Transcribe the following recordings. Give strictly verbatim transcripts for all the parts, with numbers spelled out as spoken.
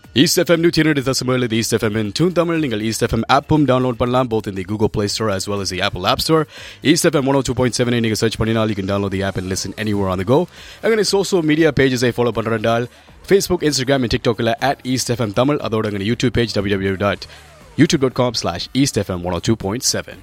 East F M நூற்றி இரண்டு தசம் ஏழு East F M in Tune Tamil. நீங்கள் East F M ஆப்பும் டவுன்லோட் பண்ணலாம், both in the Google Play Store as well as the Apple App Store. East F M one oh two point seven நீங்கள் search பண்ணினால் you can download the app and listen anywhere on the go. அங்கே social media pages I follow பண்ணுறதால் Facebook, Instagram and TikTokல at East F M Tamil. அதோட அங்கே YouTube page w w w dot youtube dot com slash east f m one oh two point seven.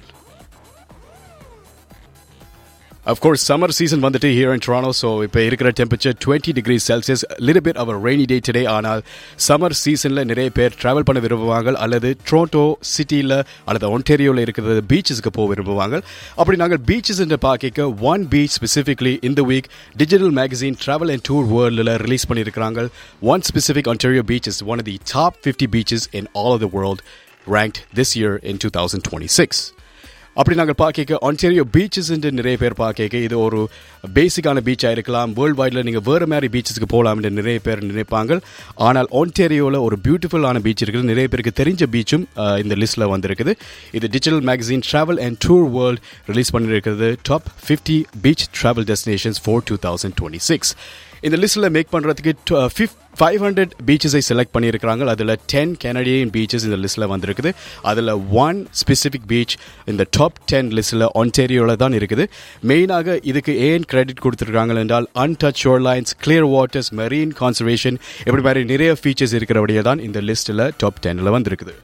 Of course, summer season வந்துட்டு here in Toronto, so இப்போ இருக்கிற temperature twenty degrees Celsius, a little bit of a rainy day today. ஆனால் summer seasonல நிறைய பேர் travel பண்ண விரும்புவாங்க, அல்லது Toronto cityல அல்லது Ontarioல இருக்கிற beachesக்கு போக விரும்புவாங்க. அப்படி நாங்கள் beaches என்று பார்க்க one beach specifically in the week digital magazine Travel and Tour Worldல release பண்ணியிருக்கிறாங்க. One specific Ontario beach is one of the top fifty beaches in all of the world, ranked this year in twenty twenty-six. அப்படி நாங்கள் பார்க்க Ontario beaches என்று நிறைய பேர் பார்க்க இது ஒரு பேசிக்கான பீச்சாக இருக்கலாம். வேர்ல்டு வைடில் நீங்கள் வேறு மாதிரி பீச்சஸ்க்கு போகலாம்னு நிறைய பேர் நினைப்பாங்க. ஆனால் Ontarioவில் ஒரு பியூட்டிஃபுல்லான பீச் இருக்குது, நிறைய பேருக்கு தெரிஞ்ச பீச்சும் இந்த லிஸ்ட்டில் வந்திருக்குது. இது digital magazine travel and tour world release பண்ணியிருக்கிறது top fifty beach travel destinations for two thousand twenty six. இந்த லிஸ்ட்டில் மேக் பண்ணுறதுக்கு five hundred பீச்சஸை செலக்ட் பண்ணியிருக்கிறாங்க. அதில் ten கனடியன் பீச்சஸ் இந்த லிஸ்ட்டில் வந்திருக்குது. அதில் ஒன் ஸ்பெசிஃபிக் பீச் இந்த டாப் டென் லிஸ்ட்டில் Ontarioவில் தான் இருக்குது. மெயினாக இதுக்கு ஏன் கிரெடிட் கொடுத்துருக்காங்க என்றால் untouch ஷோர்லைன்ஸ், clear waters, marine conservation, இப்படி மாதிரி நிறைய ஃபீச்சர்ஸ் இருக்கிறபடியே தான் இந்த லிஸ்ட்டில் டாப் டென்னில் வந்திருக்குது.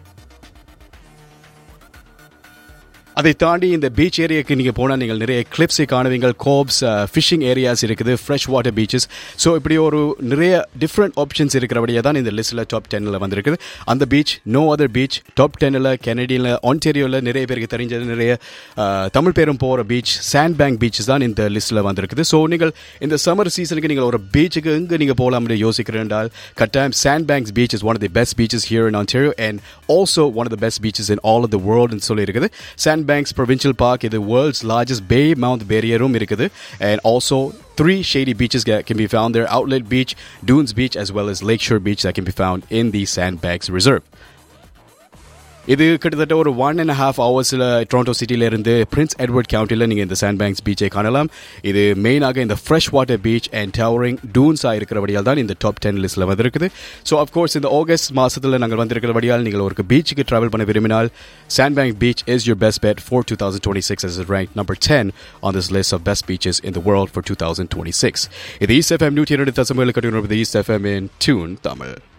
அதை தாண்டி இந்த பீச் ஏரியாவுக்கு நீங்கள் போனால் நீங்கள் நிறைய கிளிப்ஸை காணுவீங்க, கோப்ஸ், ஃபிஷிங் ஏரியாஸ் இருக்குது, ஃப்ரெஷ் வாட்டர் பீச்சஸ். ஸோ இப்படி ஒரு நிறைய டிஃப்ரெண்ட் ஆப்ஷன்ஸ் இருக்கிறபடியே தான் இந்த லிஸ்ட்டில் டாப் டென்னில் வந்திருக்குது. அந்த beach no other beach top டென்னில் கனடியில் Ontarioவில் நிறைய பேருக்கு தெரிஞ்சது, நிறைய தமிழ் பேரும் போகிற பீச் சாண்ட் பேங்க் பீச்சஸ் தான் இந்த லிஸ்ட்டில் வந்திருக்குது. ஸோ நீங்கள் இந்த சம்மர் சீசனுக்கு நீங்கள் ஒரு பீச்சுக்கு எங்கே நீங்கள் போகலாம்னு யோசிக்கிறேன்டால் கட்டாயம் sand banks beach is one of the best beaches here in Ontario and also one of the best beaches in all of the world ன்னு சொல்லி இருக்குது. Sand Banks Provincial Park is the world's largest bay mount barrier room irukkudu, and also three shady beaches that can be found there: Outlet Beach, Dunes Beach, as well as Lakeshore Beach that can be found in the Sandbanks Reserve. இது கிட்டத்தட்ட ஒரு one and half ஹவர்ஸில் Toronto சிட்டியிலிருந்து Prince Edward கவுண்டியில் நீங்கள் இந்த sand banks பீச்சை காணலாம். இது மெயினாக இந்த fresh water beach and towering டூன்ஸாக இருக்கிறபடியால் தான் இந்த டாப் டென் லிஸ்ட்டில் வந்திருக்குது. ஸோ அஃப்கோர்ஸ் இந்த ஆகஸ்ட் மாதத்தில் நாங்கள் வந்திருக்கிறபடியால் நீங்கள் ஒரு பீச்சுக்கு ட்ராவல் பண்ண விரும்பினால் sand bank beach is your best bed for two thousand twenty six as ranked number ten on this list of best beaches in the world for twenty twenty-six. இது East F M நூற்றி இரண்டு தசம் ஏழு கட்டுகிறது East F M in Tune Tamil.